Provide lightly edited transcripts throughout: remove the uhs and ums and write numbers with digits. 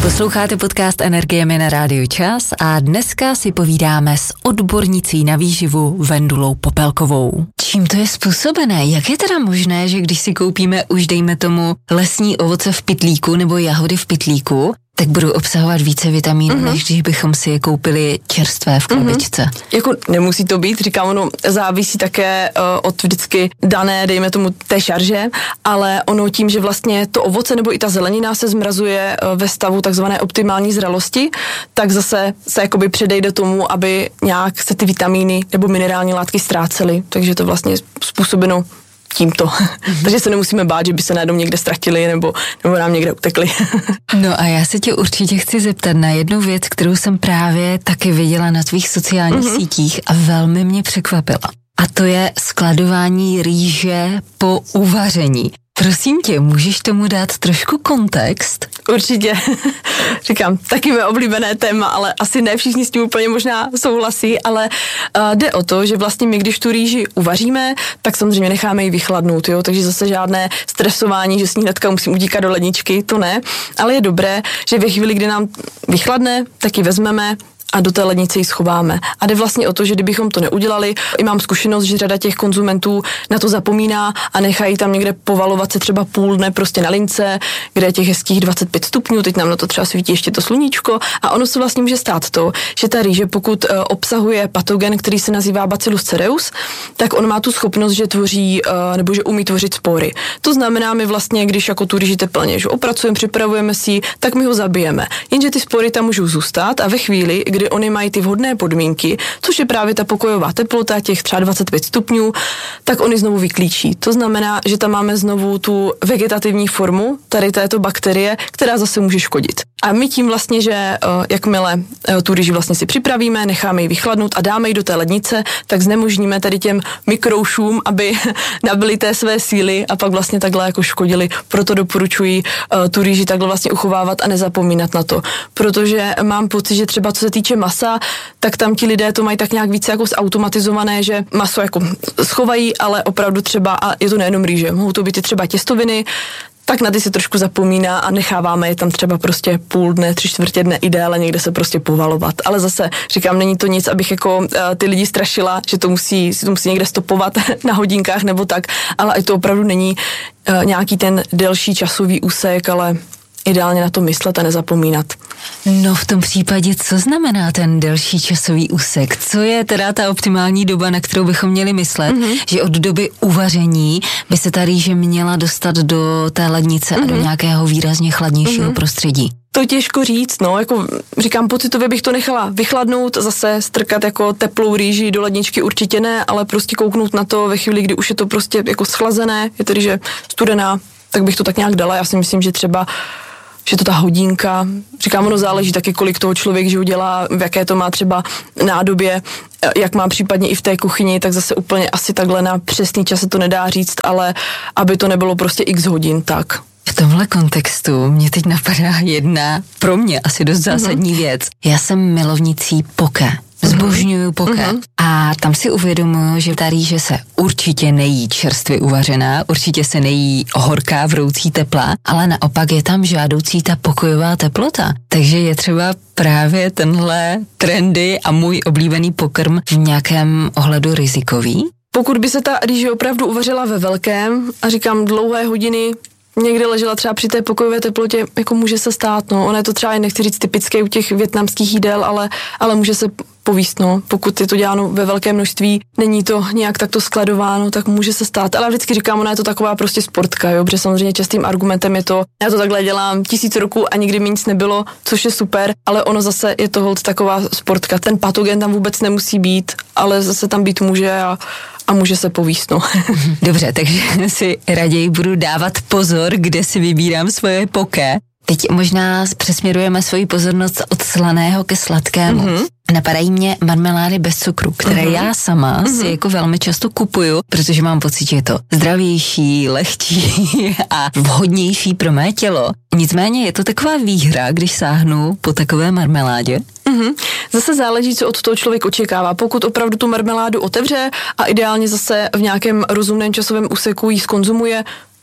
Posloucháte podcast Energiemi na Rádiu Čas a dneska si povídáme s odbornicí na výživu Vendulou Popelkovou. Čím to je způsobené? Jak je teda možné, že když si koupíme už dejme tomu lesní ovoce v pytlíku nebo jahody v pytlíku, tak budou obsahovat více vitamínů, než když bychom si je koupili čerstvé v krabičce. Jako nemusí to být, říkám, ono závisí také od vždycky dané, dejme tomu, té šarže, ale ono tím, že vlastně to ovoce nebo i ta zelenina se zmrazuje ve stavu takzvané optimální zralosti, tak zase se jakoby předejde tomu, aby nějak se ty vitamíny nebo minerální látky ztrácely, takže to vlastně způsobeno tímto. Takže se nemusíme bát, že by se najednou někde ztratili nebo nám někde utekli. No a já se tě určitě chci zeptat na jednu věc, kterou jsem právě taky viděla na tvých sociálních sítích a velmi mě překvapila. A to je skladování rýže po uvaření. Prosím tě, můžeš tomu dát trošku kontext? Určitě. Říkám, taky mé oblíbené téma, ale asi ne všichni s tím úplně možná souhlasí, ale jde o to, že vlastně my, když tu rýži uvaříme, tak samozřejmě necháme ji vychladnout, jo? Takže zase žádné stresování, že s ní hnedka musím utíkat do ledničky, to ne, ale je dobré, že ve chvíli, kdy nám vychladne, tak ji vezmeme a do té lednice ji schováme. A jde vlastně o to, že kdybychom to neudělali, i mám zkušenost, že řada těch konzumentů na to zapomíná a nechají tam někde povalovat se třeba půl dne prostě na lince, kde je těch hezkých 25 stupňů, teď nám na to třeba svítí ještě to sluníčko a ono se vlastně může stát to, že ta rýže, pokud obsahuje patogen, který se nazývá Bacillus cereus, tak on má tu schopnost, že tvoří, nebo že umí tvořit spory. To znamená, my vlastně, když jako tu rýži teplně že opracujeme, připravujeme si, tak my ho zabijeme. Jenže ty spory tam můžou zůstat a ve chvíli, kdy oni mají ty vhodné podmínky, což je právě ta pokojová teplota, těch třeba 25 stupňů, tak oni znovu vyklíčí. To znamená, že tam máme znovu tu vegetativní formu tady této bakterie, která zase může škodit. A my tím vlastně, že jakmile tu rýži vlastně si připravíme, necháme ji vychladnout a dáme ji do té lednice, tak znemožníme tady těm mikroušům, aby nabili té své síly a pak vlastně takhle jako škodili. Proto doporučuji tu rýži takhle vlastně uchovávat a nezapomínat na to. Protože mám pocit, že třeba co se týče masa, tak tam ti lidé to mají tak nějak více jako zautomatizované, že maso jako schovají, ale opravdu třeba, a je to nejenom rýže, mohou to být i třeba těstoviny, tak na ty se trošku zapomíná a necháváme je tam třeba prostě půl dne, 3/4 dne i déle někde se prostě povalovat. Ale zase říkám, není to nic, abych jako ty lidi strašila, že to musí někde stopovat na hodinkách nebo tak, ale to opravdu není nějaký ten delší časový úsek, ale ideálně na to myslet a nezapomínat. No v tom případě, co znamená ten delší časový úsek? Co je teda ta optimální doba, na kterou bychom měli myslet, že od doby uvaření by se ta rýže měla dostat do té lednice a do nějakého výrazně chladnějšího prostředí? To těžko říct, no, jako říkám, pocitově bych to nechala vychladnout, zase strkat jako teplou rýži do ledničky určitě ne, ale prostě kouknout na to ve chvíli, kdy už je to prostě jako schlazené, je to rýže studená, tak bych to tak nějak dala. Já si myslím, že třeba že to ta hodinka, říkám, ono záleží taky, kolik toho člověk že udělá, v jaké to má třeba nádobě, jak má případně i v té kuchyni, tak zase úplně asi takhle na přesný čas se to nedá říct, ale aby to nebylo prostě x hodin, tak. V tomhle kontextu mě teď napadá jedna pro mě asi dost zásadní věc. Já jsem milovnicí poké. Zbožňuju poké. A tam si uvědomuji, že ta rýže se určitě nejí čerstvě uvařená, určitě se nejí horká, vroucí, teplá, ale naopak je tam žádoucí ta pokojová teplota. Takže je třeba právě tenhle trendy a můj oblíbený pokrm v nějakém ohledu rizikový. Pokud by se ta rýže opravdu uvařila ve velkém a říkám dlouhé hodiny, někde ležela třeba při té pokojové teplotě, jako může se stát, no. Ono je to třeba, nechci říct typické u těch vietnamských jídel, ale může se povíst, no. Pokud je to děláno ve velké množství, není to nějak takto skladováno, tak může se stát. Ale vždycky říkám, ona je to taková prostě sportka, jo, protože samozřejmě častým argumentem je to, já to takhle dělám 1000 roků a nikdy mi nic nebylo, což je super, ale ono zase je to holt taková sportka. Ten patogen tam vůbec nemusí být, ale zase tam být může a může se povíst, no. Dobře, takže si raději budu dávat pozor, kde si vybírám svoje poké. Teď možná přesměrujeme svoji pozornost od slaného ke sladkému. Napadají mě marmelády bez cukru, které já sama si jako velmi často kupuju, protože mám pocit, že je to zdravější, lehčí a vhodnější pro mé tělo. Nicméně je to taková výhra, když sáhnu po takové marmeládě. Zase záleží, co od toho člověk očekává. Pokud opravdu tu marmeládu otevře a ideálně zase v nějakém rozumném časovém úseku ji zkonzumuje,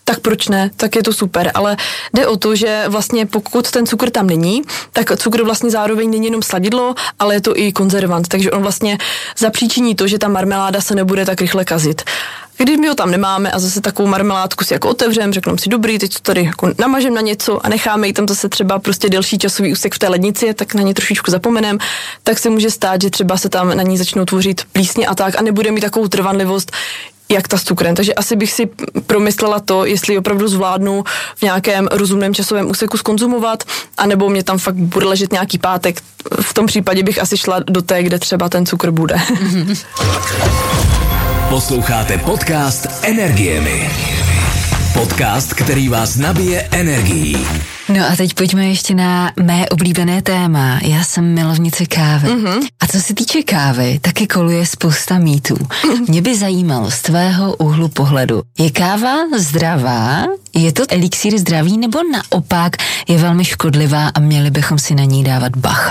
tak proč ne, tak je to super, ale jde o to, že vlastně pokud ten cukr tam není, tak cukr vlastně zároveň není jenom sladidlo, ale je to i konzervant, takže on vlastně zapříčiní to, že ta marmeláda se nebude tak rychle kazit. Když my ho tam nemáme a zase takovou marmeládku si jako otevřeme, řekneme si dobrý, teď to tady jako namažem na něco a necháme ji tam zase třeba prostě delší časový úsek v té lednici, tak na ně trošičku zapomenem, tak se může stát, že třeba se tam na ní začnou tvořit plísně a tak a nebude mít takovou trvanlivost, jak ta s cukrem. Takže asi bych si promyslela to, jestli opravdu zvládnu v nějakém rozumném časovém úseku zkonzumovat, anebo mě tam fakt bude ležet nějaký pátek. V tom případě bych asi šla do té, kde třeba ten cukr bude. Posloucháte podcast Energiemi. Podcast, který vás nabije energií. No a teď pojďme ještě na mé oblíbené téma. Já jsem milovnice kávy. A co se týče kávy, taky koluje spousta mýtů. Mě by zajímalo z tvého úhlu pohledu. Je káva zdravá? Je to elixír zdraví nebo naopak je velmi škodlivá a měli bychom si na ní dávat bacha?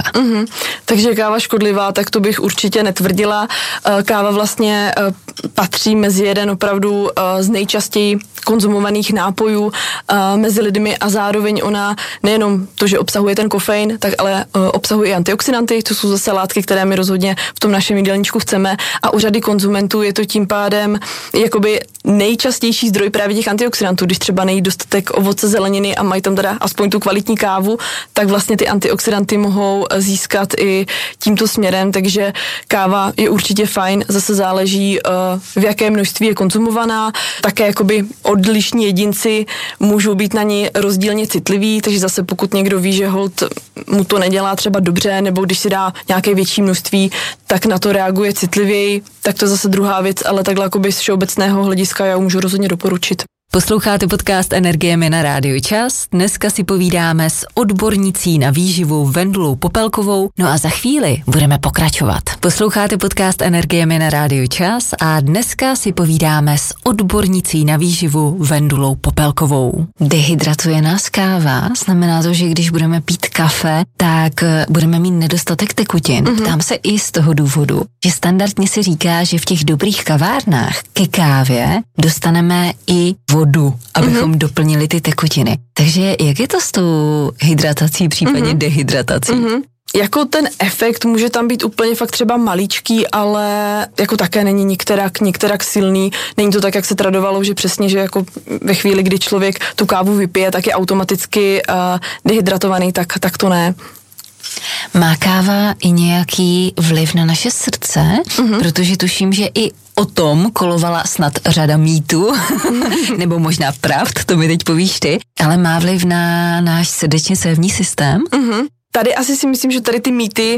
Takže káva škodlivá, tak to bych určitě netvrdila. Káva vlastně patří mezi jeden opravdu z nejčastěji konzumovaných nápojů mezi lidmi a zároveň ona nejenom to, že obsahuje ten kofein, tak ale obsahuje i antioxidanty, to jsou zase látky, které my rozhodně v tom našem jídelníčku chceme a u řady konzumentů je to tím pádem jakoby nejčastější zdroj právě těch antioxidantů, když třeba nejí dostatek ovoce, zeleniny a mají tam teda aspoň tu kvalitní kávu, tak vlastně ty antioxidanty mohou získat i tímto směrem, takže káva je určitě fajn, zase záleží v jaké množství je konzumovaná, také jakoby odlišní jedinci můžou být na ní rozdílně citliví, takže zase pokud někdo ví, že holt mu to nedělá třeba dobře, nebo když si dá nějaké větší množství, tak na to reaguje citlivěji, tak to je zase druhá věc, ale takhle jakoby z všeobecného hlediska já můžu rozhodně doporučit. Posloucháte podcast Energiemi na Rádiu Čas. Dneska si povídáme s odbornicí na výživu Vendulou Popelkovou, no a za chvíli budeme pokračovat. Posloucháte podcast Energiemi na Rádiu Čas a dneska si povídáme s odbornicí na výživu Vendulou Popelkovou. Dehydratuje nás káva, znamená to, že když budeme pít kafe, tak budeme mít nedostatek tekutin. Ptám se i z toho důvodu, že standardně se říká, že v těch dobrých kavárnách ke kávě dostaneme i vodu, abychom doplnili ty tekutiny. Takže jak je to s tou hydratací, případně dehydratací? Jako ten efekt může tam být úplně fakt třeba maličký, ale jako také není nikterak silný. Není to tak, jak se tradovalo, že přesně, že jako ve chvíli, kdy člověk tu kávu vypije, tak je automaticky dehydratovaný, tak to ne. Má káva i nějaký vliv na naše srdce? Protože tuším, že i o tom kolovala snad řada mýtů, nebo možná pravd, to mi teď povíš ty, ale má vliv na náš srdečně-cévní systém? Tady asi si myslím, že tady ty mýty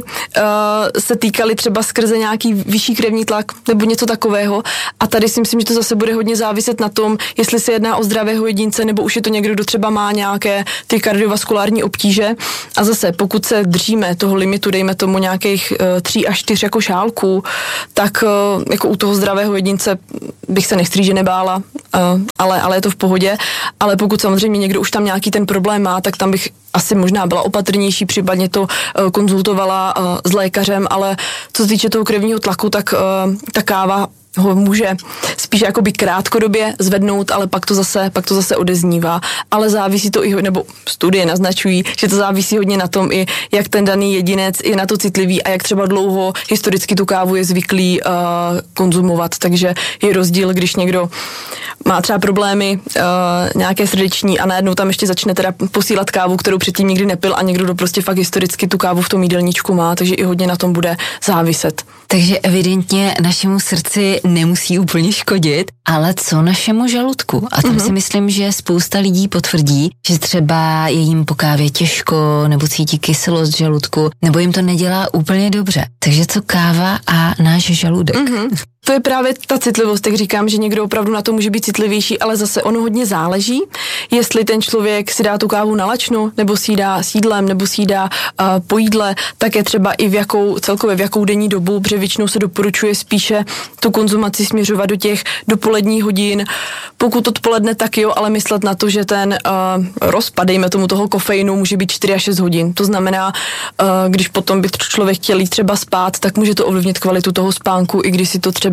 se týkaly třeba skrze nějaký vyšší krevní tlak nebo něco takového a tady si myslím, že to zase bude hodně záviset na tom, jestli se jedná o zdravého jedince nebo už je to někdo, kdo třeba má nějaké ty kardiovaskulární obtíže a zase pokud se držíme toho limitu, dejme tomu nějakých 3 až 4 jako šálků, tak jako u toho zdravého jedince bych se nechstříže nebála, ale je to v pohodě, ale pokud samozřejmě někdo už tam nějaký ten problém má, tak tam bych asi možná byla opatrnější, případně to konzultovala s lékařem, ale co se týče toho krevního tlaku, tak ta káva ho může spíš jakoby krátkodobě zvednout, ale pak to zase odeznívá. Ale závisí to i, nebo studie naznačují, že to závisí hodně na tom i, jak ten daný jedinec je na to citlivý a jak třeba dlouho historicky tu kávu je zvyklý konzumovat. Takže je rozdíl, když někdo má třeba problémy nějaké srdeční a najednou tam ještě začne teda posílat kávu, kterou předtím nikdy nepil a někdo, kdo prostě fakt historicky tu kávu v tom jídelníčku má, takže i hodně na tom bude záviset. Takže evidentně našemu srdci nemusí úplně škodit, ale co našemu žaludku? A tam si myslím, že spousta lidí potvrdí, že třeba je jim po kávě těžko, nebo cítí kyselost žaludku, nebo jim to nedělá úplně dobře. Takže co káva a náš žaludek? To je právě ta citlivost, jak říkám, že někdo opravdu na to může být citlivější, ale zase ono hodně záleží, jestli ten člověk si dá tu kávu na lačno, nebo si ji dá s jídlem, nebo si ji dá po jídle, tak je třeba i celkově v jakou denní dobu, protože většinou se doporučuje spíše tu konzumaci směřovat do těch dopoledních hodin. Pokud odpoledne, tak jo, ale myslet na to, že ten rozpad, dejme tomu toho kofeinu, může být 4 až 6 hodin. To znamená, když potom by člověk chtěl jít třeba spát, tak může to ovlivnit kvalitu toho spánku, i když si to třeba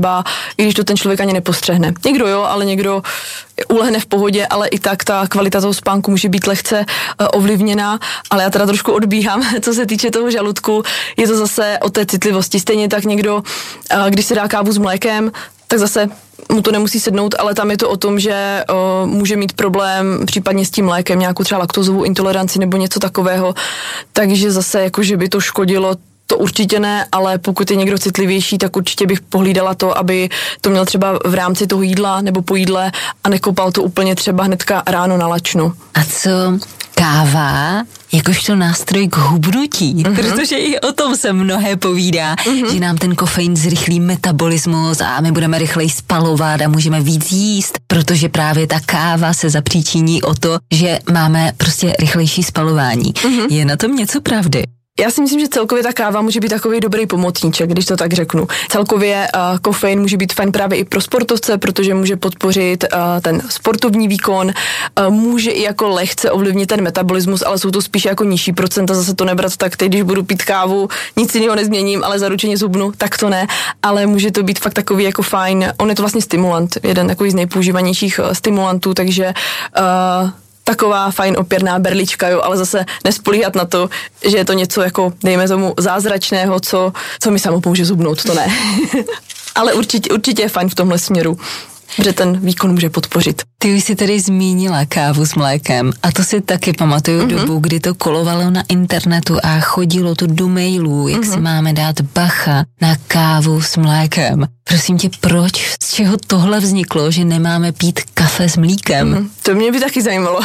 třeba, i když to ten člověk ani nepostřehne. Někdo jo, ale někdo ulehne v pohodě, ale i tak ta kvalita toho spánku může být lehce ovlivněna, ale já teda trošku odbíhám, co se týče toho žaludku, je to zase o té citlivosti. Stejně tak někdo, když si dá kávu s mlékem, tak zase mu to nemusí sednout, ale tam je to o tom, že může mít problém případně s tím mlékem, nějakou třeba laktozovou intoleranci nebo něco takového, takže zase jako, že by to škodilo, to určitě ne, ale pokud je někdo citlivější, tak určitě bych pohlídala to, aby to měl třeba v rámci toho jídla nebo po jídle a nekopal to úplně třeba hnedka ráno na lačno. A co káva jakožto nástroj k hubnutí, protože i o tom se mnohé povídá, že nám ten kofein zrychlí metabolismus a my budeme rychleji spalovat a můžeme víc jíst, protože právě ta káva se zapříčiní o to, že máme prostě rychlejší spalování. Je na tom něco pravdy? Já si myslím, že celkově ta káva může být takový dobrý pomocníček, když to tak řeknu. Celkově kofein může být fajn právě i pro sportovce, protože může podpořit ten sportovní výkon, může i jako lehce ovlivnit ten metabolismus, ale jsou to spíš jako nižší procenta, zase to nebrat tak, teď, když budu pít kávu, nic jiného nezměním, ale zaručeně zhubnu, tak to ne, ale může to být fakt takový jako fajn, on je to vlastně stimulant, jeden takový z nejpoužívanějších stimulantů, takže taková fajn opěrná berlička, jo, ale zase nespolíhat na to, že je to něco jako, dejme tomu, zázračného, co mi samo pomůže zhubnout, to ne. Ale určitě je fajn v tomhle směru, že ten výkon může podpořit. Ty už si tady zmínila kávu s mlékem a to si taky pamatuju dobu, kdy to kolovalo na internetu a chodilo to do mailů, jak si máme dát bacha na kávu s mlékem. Prosím tě, proč, z čeho tohle vzniklo, že nemáme pít kafe s mlíkem? To mě by taky zajímalo.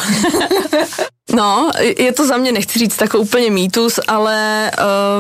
No, je to za mě, nechci říct takový úplně mýtus, ale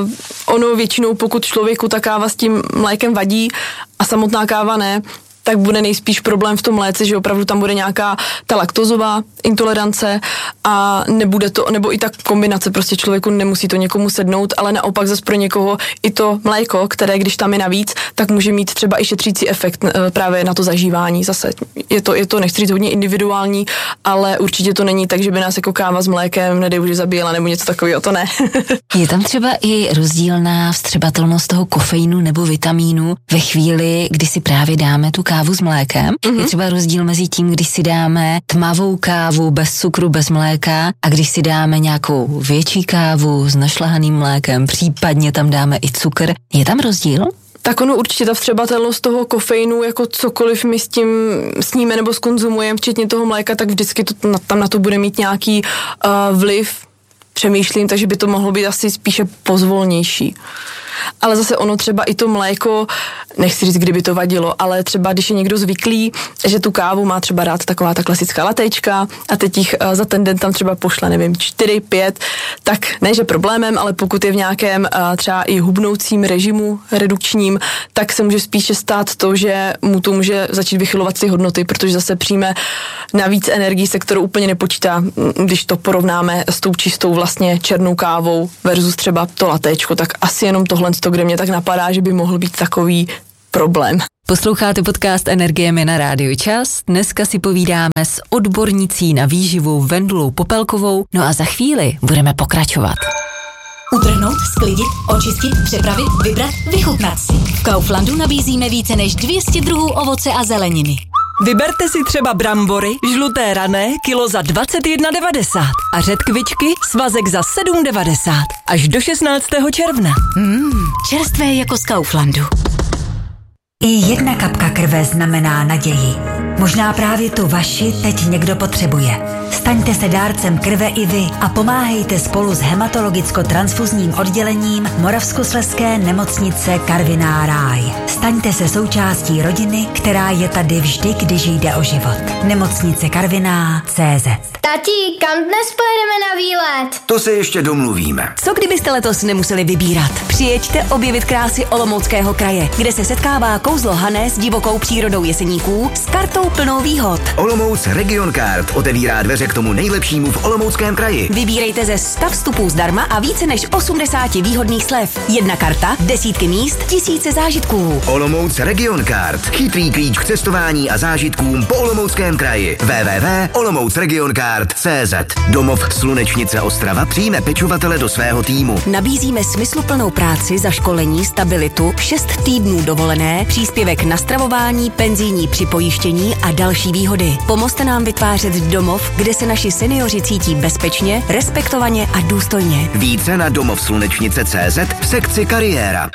ono většinou, pokud člověku ta káva s tím mlékem vadí a samotná káva ne, tak bude nejspíš problém v tom mléci, že opravdu tam bude nějaká ta laktozová intolerance a nebude to, nebo i ta kombinace, prostě člověku nemusí to někomu sednout, ale naopak zase pro někoho i to mléko, které když tam je navíc, tak může mít třeba i šetřící efekt právě na to zažívání. Zase je to nechci říct hodně individuální, ale určitě to není tak, že by nás jako káva s mlékem nedej už zabíjela nebo něco takového, to ne. Je tam třeba i rozdílná vstřebatelnost toho kofeinu nebo vitamínu ve chvíli, kdy si právě dáme tu kávu s mlékem. Je třeba rozdíl mezi tím, když si dáme tmavou kávu bez cukru, bez mléka a když si dáme nějakou větší kávu s našlahaným mlékem, případně tam dáme i cukr. Je tam rozdíl? Tak ono určitě ta vstřebatelnost toho kofeinu, jako cokoliv my s tím sníme nebo skonzumujeme, včetně toho mléka, tak vždycky tam na to bude mít nějaký vliv. Přemýšlím, takže by to mohlo být asi spíše pozvolnější. Ale zase ono třeba i to mléko, nechci říct, kdyby to vadilo, ale třeba když je někdo zvyklý, že tu kávu má třeba rád taková ta klasická latéčka a teď jich za ten den tam třeba pošle, nevím, 4, 5, tak ne, že problémem, ale pokud je v nějakém třeba i hubnoucím režimu redukčním, tak se může spíše stát to, že mu to může začít vychylovat ty hodnoty, protože zase přijme navíc energii, se kterou úplně nepočítá, když to porovnáme s tou čistou vlastně černou kávou versus třeba to latéčko, tak asi jenom tohle, kde mě tak napadá, že by mohl být takový problém. Posloucháte podcast Energiemi na Rádiu Čas. Dneska si povídáme s odbornicí na výživu Vendulou Popelkovou, no a za chvíli budeme pokračovat. Utrhnout, sklidit, očistit, přepravit, vybrat, vychutnat si. V Kauflandu nabízíme více než 200 druhů ovoce a zeleniny. Vyberte si třeba brambory, žluté rané, kilo za 21,90 a řetkvičky, svazek za 7,90 až do 16. června. Čerstvé jako z Kauflandu. I jedna kapka krve znamená naději. Možná právě tu vaši teď někdo potřebuje. Staňte se dárcem krve i vy a pomáhejte spolu s hematologicko-transfuzním oddělením Moravskoslezské nemocnice Karviná Ráj. Staňte se součástí rodiny, která je tady vždy, když jde o život. Nemocnice Karviná CZ. Tati, kam dnes pojedeme na výlet? To se ještě domluvíme. Co kdybyste letos nemuseli vybírat? Přijeďte objevit krásy Olomouckého kraje, kde se setkává kouzlo Hané s divokou přírodou Jeseníků s kartou plnou výhod. Olomouc Region Card otevírá dveře k tomu nejlepšímu v Olomouckém kraji. Vybírejte ze 100 vstupů zdarma a více než 80 výhodných slev. Jedna karta, desítky míst, tisíce zážitků. Olomouc Region Card. Chytrý klíč k cestování a zážitkům po Olomouckém kraji. www.olomoucregioncard.cz. Domov Slunečnice Ostrava přijme pečovatele do svého týmu. Nabízíme smysluplnou práci, zaškolení, stabilitu, 6 týdnů dovolené, příspěvek na stravování, penzijní připojištění a další výhody. Pomozte nám vytvářet domov, kde se naši seniori cítí bezpečně, respektovaně a důstojně. Více na domovslunečnice.cz v sekci kariéra.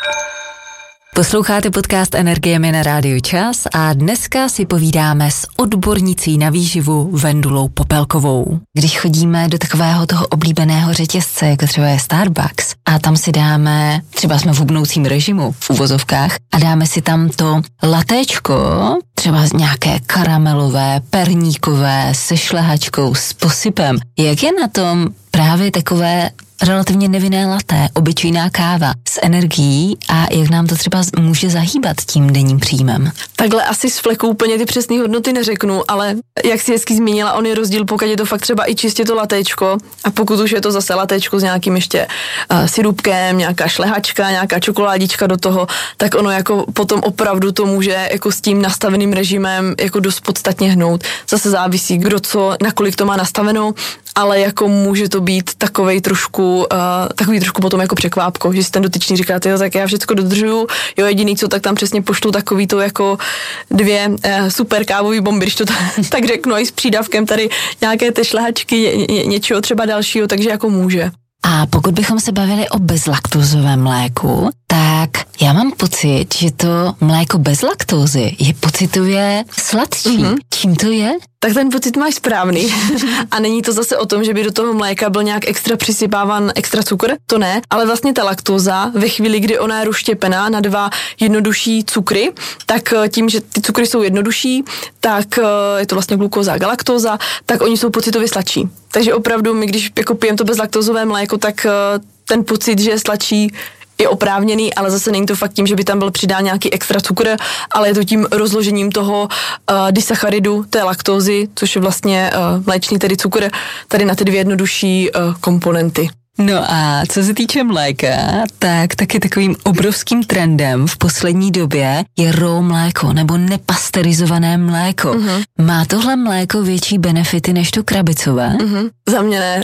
Posloucháte podcast Energiemi na Rádiu Čas a dneska si povídáme s odbornicí na výživu Vendulou Popelkovou. Když chodíme do takového toho oblíbeného řetězce, jako třeba je Starbucks, a tam si dáme, třeba jsme v hubnoucím režimu, v uvozovkách, a dáme si tam to latéčko, třeba nějaké karamelové, perníkové, se šlehačkou, s posypem. Jak je na tom právě takové relativně nevinné laté, obyčejná káva s energií a jak nám to třeba může zahýbat tím denním příjmem? Takhle asi z fleku úplně ty přesné hodnoty neřeknu, ale jak si hezky zmínila, on je rozdíl, pokud je to fakt třeba i čistě to latéčko a pokud už je to zase latéčko s nějakým ještě sirupkem, nějaká šlehačka, nějaká čokoládička do toho, tak ono jako potom opravdu to může jako s tím nastaveným režimem jako dost podstatně hnout. Zase závisí, kdo co, nakolik to má nastaveno, ale jako může to být takový trošku potom jako překvápko, že si ten dotyčný říká, tyjo, tak já všechno dodržuju, jo, jediný co, tak tam přesně pošlu takový to jako 2 super kávový bomby, když to tak řeknu, i s přídavkem tady nějaké ty šlehačky, něčeho třeba dalšího, takže jako může. A pokud bychom se bavili o bezlaktozovém mléku, tak já mám pocit, že to mléko bez laktózy je pocitově sladší. Mm-hmm. Čím to je? Tak ten pocit máš správný. A není to zase o tom, že by do toho mléka byl nějak extra přisypáván extra cukr, to ne, ale vlastně ta laktóza ve chvíli, kdy ona je rozštěpená na 2 jednodušší cukry, tak tím, že ty cukry jsou jednodušší, tak je to vlastně glukóza a galaktóza, tak oni jsou pocitově sladší. Takže opravdu my, když jako pijeme to bezlaktózové mléko, tak ten pocit, že je sladší, je oprávněný, ale zase není to fakt tím, že by tam byl přidán nějaký extra cukr, ale je to tím rozložením toho disacharidu, té laktózy, což je vlastně mléčný tedy cukr, tady na ty 2 jednodušší komponenty. No a co se týče mléka, tak taky takovým obrovským trendem v poslední době je raw mléko nebo nepasterizované mléko. Mm-hmm. Má tohle mléko větší benefity než to krabicové? Mm-hmm. Za mě ne.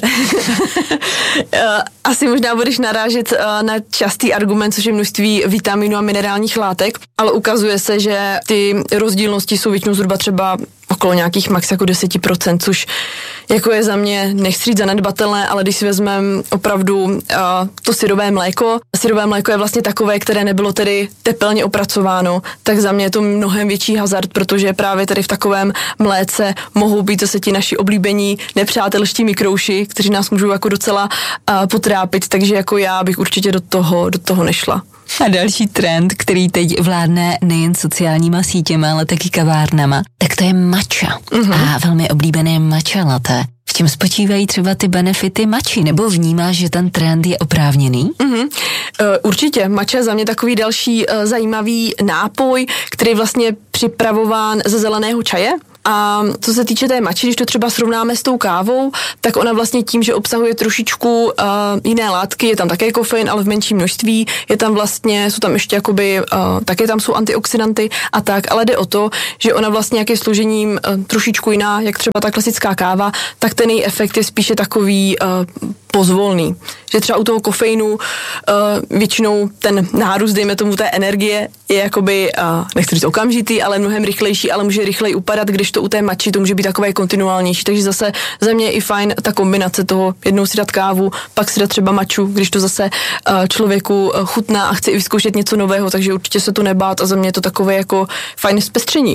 Asi možná budeš narážet na častý argument, což je množství vitamínů a minerálních látek, ale ukazuje se, že ty rozdílnosti jsou většinou zhruba třeba okolo nějakých max jako 10%, což jako je za mě, nechci říct zanedbatelné, ale když si vezmeme opravdu to syrové mléko je vlastně takové, které nebylo tedy tepelně opracováno, tak za mě je to mnohem větší hazard, protože právě tady v takovém mléce mohou být zase ti naši oblíbení nepřátelští mikrouši, kteří nás můžou jako docela potrápit, takže jako já bych určitě do toho nešla. A další trend, který teď vládne nejen sociálníma sítěma, ale taky kavárnama, tak to je matcha. Mm-hmm. A velmi oblíbené matcha latte. V čem spočívají třeba ty benefity matchy? Nebo vnímáš, že ten trend je oprávněný? Mm-hmm. Určitě. Matcha je za mě takový další zajímavý nápoj, který je vlastně připravován ze zeleného čaje. A co se týče té matchy, když to třeba srovnáme s tou kávou, tak ona vlastně tím, že obsahuje trošičku jiné látky, je tam také kofein, ale v menším množství, jsou tam ještě jakoby, také tam jsou antioxidanty a tak, ale jde o to, že ona vlastně jak je složením trošičku jiná, jak třeba ta klasická káva, tak ten její efekt je spíše takový pozvolný. Že třeba u toho kofeinu většinou ten nárůst, dejme tomu té energie, je jakoby, nechci říct okamžitý, ale mnohem rychlejší, ale může rychleji upadat, když to u té matchy to může být takové kontinuálnější. Takže zase za mě je i fajn ta kombinace toho, jednou si dát kávu, pak si dát třeba matchu, když to zase člověku chutná a chce i vyzkoušet něco nového, takže určitě se to nebát a za mě je to takové jako fajn zpestření.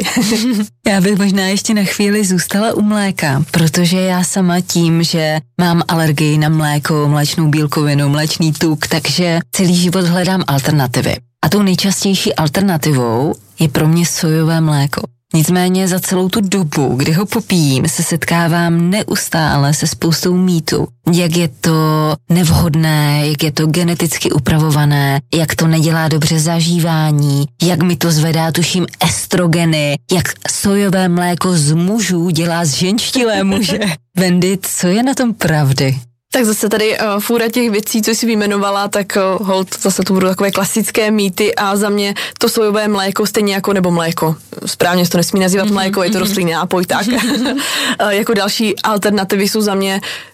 Já bych možná ještě na chvíli zůstala u mléka, protože já sama tím, že mám alergii na mléko, mléčnou bílkovinu, mléčný tuk, takže celý život hledám alternativy. A tou nejčastější alternativou je pro mě sojové mléko. Nicméně za celou tu dobu, kdy ho popijím, se setkávám neustále se spoustou mýtů. Jak je to nevhodné, jak je to geneticky upravované, jak to nedělá dobře zažívání, jak mi to zvedá, tuším, estrogeny, jak sojové mléko z mužů dělá z ženštilé muže. Vendy, co je na tom pravdy? Tak zase tady fůra těch věcí, co jsi vyjmenovala, tak hold, zase to budou takové klasické mýty a za mě to sojové mléko stejně jako, nebo mléko, správně se to nesmí nazývat mléko, je to rostlinný nápoj, tak. Jako další alternativy jsou za mě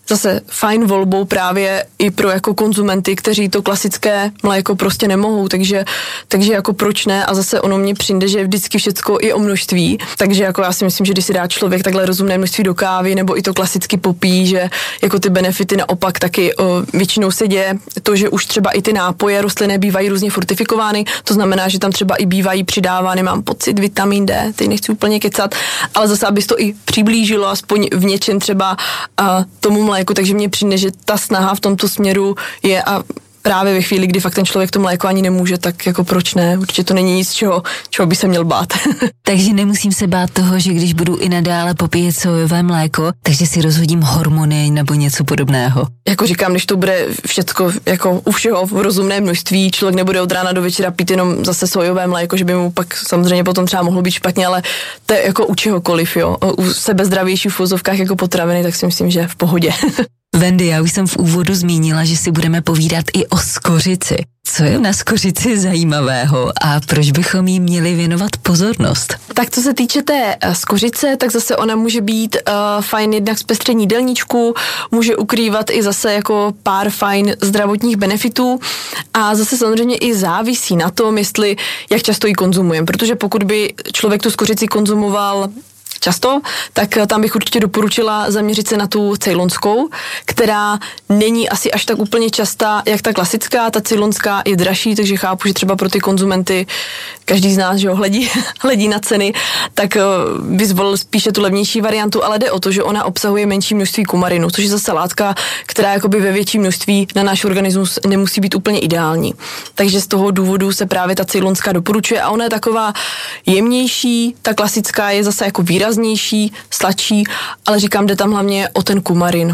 zase fajn volbou právě i pro jako konzumenty, kteří to klasické mléko prostě nemohou, takže jako proč ne, a zase ono mně přijde, že je vždycky všecko i o množství, takže jako já si myslím, že když si dá člověk takhle rozumné množství do kávy nebo i to klasicky popí, že jako ty benefity naopak taky většinou se děje to, že už třeba i ty nápoje rostlinné bývají různě fortifikovány, to znamená, že tam třeba i bývají přidávány, mám pocit, vitamin D, teď nechci úplně kecat, ale zase, abys to i přiblížilo aspoň v něčem třeba tomu mléku, takže mně přijde, že ta snaha v tomto směru je, a právě ve chvíli, kdy fakt ten člověk to mléko ani nemůže, tak jako proč ne? Určitě to není nic, čeho by se měl bát. Takže nemusím se bát toho, že když budu i nadále popíjet sojové mléko, takže si rozhodím hormony nebo něco podobného. Jako říkám, když to bude všecko jako u všeho v rozumné množství, člověk nebude od rána do večera pít jenom zase sojové mléko, že by mu pak samozřejmě potom třeba mohlo být špatně, ale to je jako u čehokoliv, jo. U sebezdravějších v uvozovkách jako potraviny, tak si myslím, že v pohodě. Wendy, já už jsem v úvodu zmínila, že si budeme povídat i o skořici. Co je na skořici zajímavého a proč bychom jí měli věnovat pozornost? Tak co se týče té skořice, tak zase ona může být fajn jednak zpestření jídelníčku, může ukrývat i zase jako pár fajn zdravotních benefitů a zase samozřejmě i závisí na tom, jak často ji konzumujeme, protože pokud by člověk tu skořici konzumoval často, tak tam bych určitě doporučila zaměřit se na tu ceylonskou, která není asi až tak úplně častá, jak ta klasická. Ta ceylonská je dražší, takže chápu, že třeba pro ty konzumenty, každý z nás, že ho hledí na ceny, tak by zvolil spíše tu levnější variantu, ale jde o to, že ona obsahuje menší množství kumarinu, což je zase látka, která jakoby ve větším množství na náš organismus nemusí být úplně ideální. Takže z toho důvodu se právě ta ceylonská doporučuje a ona je taková jemnější, ta klasická je zase jako výraznější, sladší, ale říkám, jde tam hlavně o ten kumarin.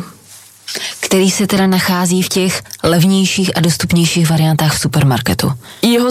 Který se teda nachází v těch levnějších a dostupnějších variantách v supermarketu. Jeho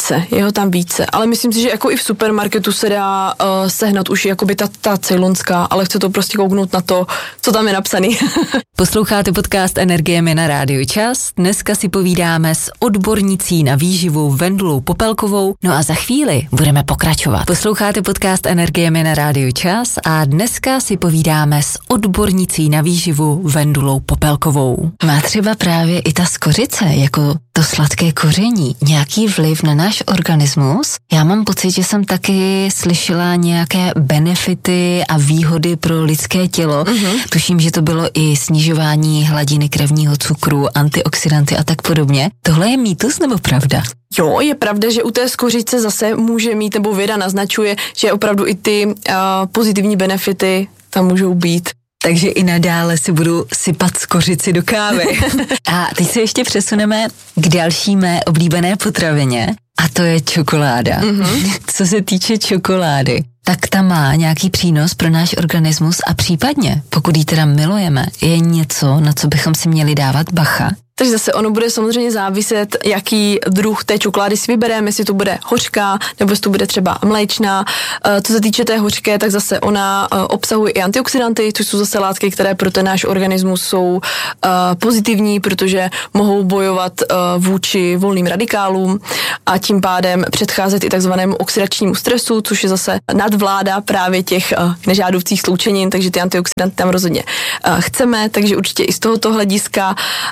tam více, ale myslím si, že jako i v supermarketu se dá sehnat už jakoby ta ceylonská, ale chce to prostě kouknout na to, co tam je napsaný. Posloucháte podcast Energiemi na Rádiu Čas. Dneska si povídáme s odbornicí na výživu Vendulou Popelkovou, no a za chvíli budeme pokračovat. Posloucháte podcast Energiemi na Rádiu Čas a dneska si povídáme s odbornicí na výživu Vendulou Popelkovou. Má třeba právě i ta skořice, jako to sladké koření, nějaký vliv na náš organismus? Já mám pocit, že jsem taky slyšela nějaké benefity a výhody pro lidské tělo. Tuším, že to bylo i snižování hladiny krevního cukru, antioxidanty a tak podobně. Tohle je mýtus nebo pravda? Jo, je pravda, že u té skořice zase může mít, nebo věda naznačuje, že opravdu i ty pozitivní benefity tam můžou být. Takže i nadále si budu sypat skořici do kávy. A teď se ještě přesuneme k další mé oblíbené potravině a to je čokoláda. Co se týče čokolády, tak ta má nějaký přínos pro náš organismus a případně, pokud ji teda milujeme, je něco, na co bychom si měli dávat bacha. Takže zase ono bude samozřejmě záviset, jaký druh té čokolády si vybereme, jestli to bude hořká, nebo jestli to bude třeba mléčná. Co se týče té hořké, tak zase ona obsahuje i antioxidanty, což jsou zase látky, které pro ten náš organismus jsou pozitivní, protože mohou bojovat vůči volným radikálům a tím pádem předcházet i takzvanému oxidačnímu stresu, což je zase nadvláda právě těch nežádoucích sloučenin, takže ty antioxidanty tam rozhodně chceme, takže určitě i z tohoto hlediska.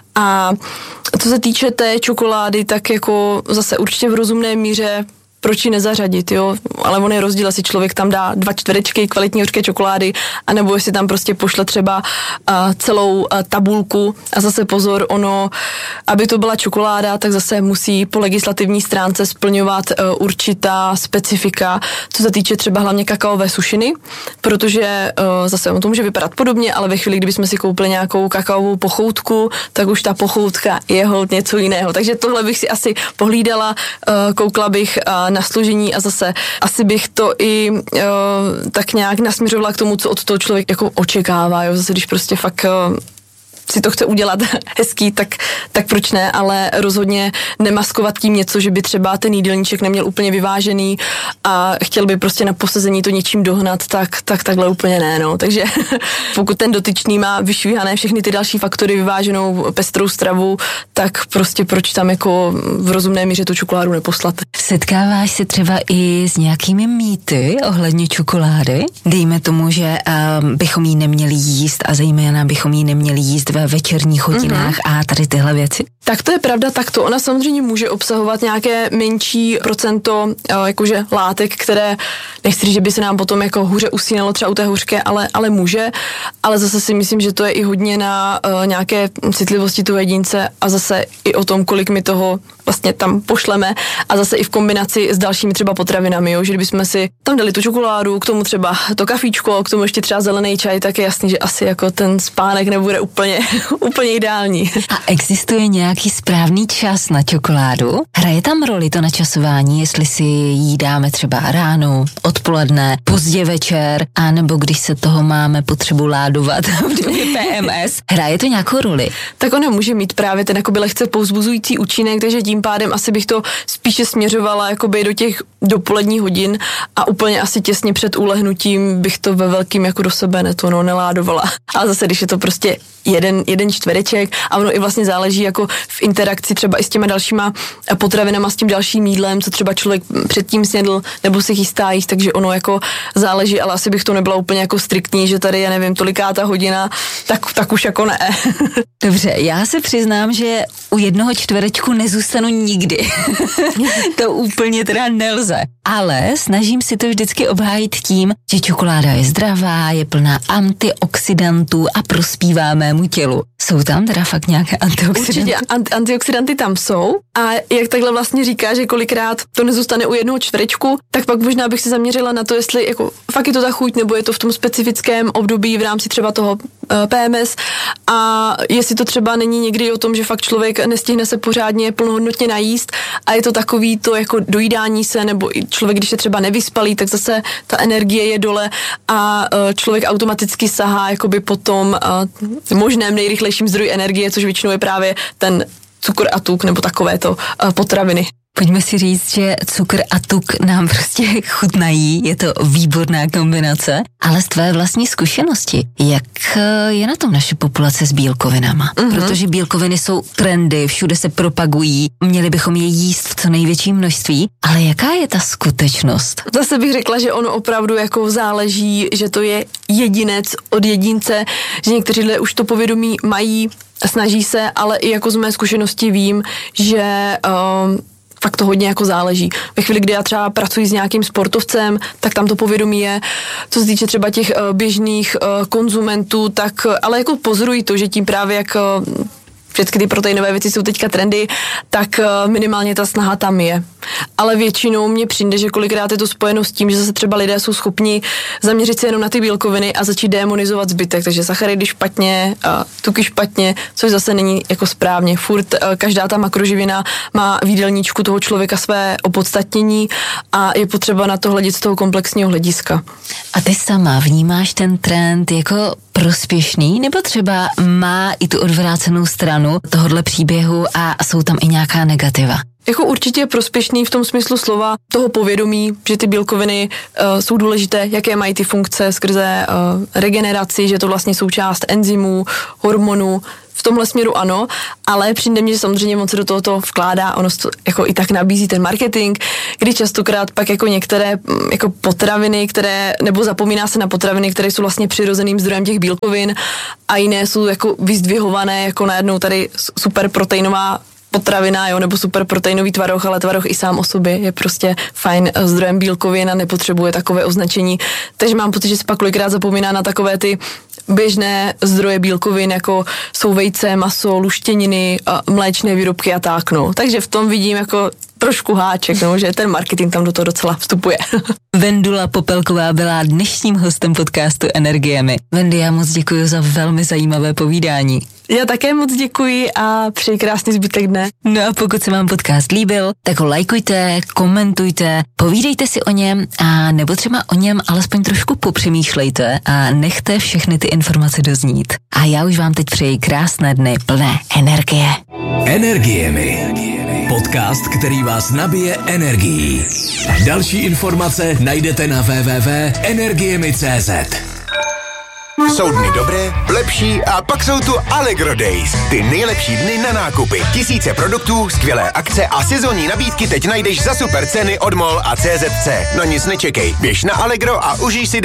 A co se týče té čokolády, tak jako zase určitě v rozumné míře proč ji nezařadit, jo, ale on je rozdíl, jestli člověk tam dá 2 čtverečky kvalitní hořké čokolády, anebo jestli tam prostě pošle třeba celou tabulku a zase pozor, ono, aby to byla čokoláda, tak zase musí po legislativní stránce splňovat určitá specifika, co se týče třeba hlavně kakaové sušiny, protože zase on to může vypadat podobně, ale ve chvíli, kdybychom si koupili nějakou kakaovou pochoutku, tak už ta pochoutka je holt něco jiného, takže tohle bych si asi pohlídala, koukla bych na složení a zase asi bych to i tak nějak nasměřovala k tomu, co od toho člověk jako očekává, jo, zase když prostě fakt si to chce udělat hezký, tak proč ne, ale rozhodně nemaskovat tím něco, že by třeba ten jídelníček neměl úplně vyvážený a chtěl by prostě na posezení to něčím dohnat, tak takhle úplně ne, no. Takže pokud ten dotyčný má vyšvíhané všechny ty další faktory, vyváženou pestrou stravu, tak prostě proč tam jako v rozumné míře tu čokoládu neposlat. Setkáváš se třeba i s nějakými mýty ohledně čokolády? Dejme tomu, že bychom ji neměli jíst a zejména bychom ji neměli jíst ve večerních hodinách a tady tyhle věci? Tak to je pravda, takto. Ona samozřejmě může obsahovat nějaké menší procento jakože látek, které, nechci říct, že by se nám potom jako hůře usínalo třeba u té hořké, ale může. Ale zase si myslím, že to je i hodně na nějaké citlivosti toho jedince a zase i o tom, kolik my toho vlastně tam pošleme a zase i v kombinaci s dalšími třeba potravinami, jo? Že kdybychom si tam dali tu čokoládu, k tomu třeba to kafíčko, k tomu ještě třeba zelený čaj, tak je jasný, že asi jako ten spánek nebude úplně ideální. A existuje nějaký správný čas na čokoládu? Hraje tam roli to načasování, jestli si jí dáme třeba ráno, odpoledne, pozdě večer, anebo když se toho máme potřebu ládovat v době PMS? Hraje to nějakou roli? Tak ona může mít právě ten jakoby lehce povzbuzující účinek, takže tím pádem asi bych to spíše směřovala jakoby do těch dopoledních hodin a úplně asi těsně před ulehnutím bych to ve velkým jako do sebe neládovala. A zase, když je to prostě jeden čtvereček a ono i vlastně záleží jako v interakci třeba i s těma dalšíma potravinama, s tím dalším jídlem, co třeba člověk předtím snědl nebo si chystá jíst, takže ono jako záleží, ale asi bych to nebyla úplně jako striktní, že tady je nevím tolikátá hodina, tak už jako ne. Dobře, já se přiznám, že u jednoho čtverečku nezůstanu nikdy. To úplně teda nelze. Ale snažím si to vždycky obhájit tím, že čokoláda je zdravá, je plná antioxidantů a prospívá mému tělu. Jsou tam teda fakt nějaké antioxidanty? Určitě, antioxidanty tam jsou a jak takhle vlastně říká, že kolikrát to nezůstane u jednoho čtverečku, tak pak možná bych se zaměřila na to, jestli jako fakt je to ta chuť, nebo je to v tom specifickém období v rámci třeba toho PMS a jestli to třeba není někdy o tom, že fakt člověk nestihne se pořádně plnohodnotně najíst a je to takový to jako dojídání se, nebo i člověk, když je třeba nevyspalý, tak zase ta energie je dole a člověk automaticky sahá jakoby po tom možném nejrychlejším zdroji energie, což většinou je právě ten cukr a tuk nebo takovéto potraviny. Pojďme si říct, že cukr a tuk nám prostě chutnají, je to výborná kombinace, ale z tvé vlastní zkušenosti, jak je na tom naše populace s bílkovinama? Protože bílkoviny jsou trendy, všude se propagují, měli bychom je jíst v co největším množství, ale jaká je ta skutečnost? Zase bych řekla, že ono opravdu jako záleží, že to je jedinec od jedince, že někteří lidé už to povědomí mají, snaží se, ale i jako z mé zkušenosti vím, že fakt to hodně jako záleží. Ve chvíli, kdy já třeba pracuji s nějakým sportovcem, tak tam to povědomí je, co se týče třeba těch běžných konzumentů, tak ale jako pozorují to, že tím právě jak všechny ty proteinové věci jsou teďka trendy, tak minimálně ta snaha tam je. Ale většinou mně přijde, že kolikrát je to spojeno s tím, že zase třeba lidé jsou schopni zaměřit se jenom na ty bílkoviny a začít démonizovat zbytek, takže sacharidy špatně, tuky špatně, což zase není jako správně. Furt každá ta makroživina má v jídelníčku toho člověka své opodstatnění a je potřeba na to hledět z toho komplexního hlediska. A ty sama vnímáš ten trend jako prospěšný, nebo třeba má i tu odvrácenou stranu tohodle příběhu a jsou tam i nějaká negativa? Jako určitě je prospěšný v tom smyslu slova toho povědomí, že ty bílkoviny jsou důležité, jaké mají ty funkce skrze regeneraci, že to vlastně součást enzymů, hormonů. V tomhle směru ano, ale přijde mi, že samozřejmě moc se do tohoto vkládá, ono to jako i tak nabízí ten marketing, kdy častokrát pak jako některé jako potraviny, nebo zapomíná se na potraviny, které jsou vlastně přirozeným zdrojem těch bílkovin a jiné jsou jako vyzdvihované jako najednou tady super proteinová potravina, jo, nebo super proteinový tvaroh, ale tvaroh i sám o sobě je prostě fajn zdrojem bílkovin a nepotřebuje takové označení. Takže mám pocit, že se pak kolikrát zapomíná na takové ty běžné zdroje bílkovin, jako jsou vejce, maso, luštěniny, mléčné výrobky a tak, no. Takže v tom vidím jako trošku háček, no, že ten marketing tam do toho docela vstupuje. Vendula Popelková byla dnešním hostem podcastu Energiemi. Vendy, já moc děkuji za velmi zajímavé povídání. Já také moc děkuji a přeji krásný zbytek dne. No a pokud se vám podcast líbil, tak ho lajkujte, komentujte, povídejte si o něm a nebo třeba o něm alespoň trošku popřemýšlejte a nechte všechny ty informace doznít. A já už vám teď přeji krásné dny plné energie. Energiemi. Podcast, který vás nabije energií. Další informace najdete na www.energiemi.cz. Jsou dny dobré, lepší a pak jsou tu Allegro Days. Ty nejlepší dny na nákupy. Tisíce produktů, skvělé akce a sezónní nabídky teď najdeš za super ceny od MOL a CZC. No nic nečekej, běž na Allegro a užij si